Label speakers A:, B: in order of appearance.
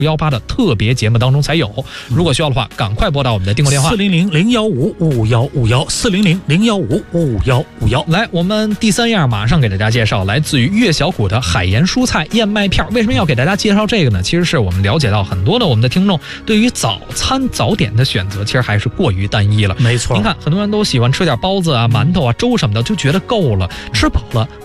A: 518的特别节目当中才有。如果需要的话，赶快拨打我们的订购电话
B: 400-015-5151，400-015-5151。
A: 来，我们第3样马上给大家介绍来自于悦小谷的海盐蔬菜燕麦片。为什么要给大家介绍这个呢？其实是我们了解到很多的我们的听众对于早餐早点的选择其实还是过于单一了。
B: 没错，
A: 您看很多人都喜欢吃点包子啊、馒头啊、粥什么的，就觉得够了，吃饱了